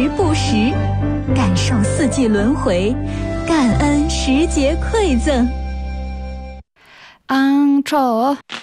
不食，感受四季轮回，感恩时节馈赠。 昂丑。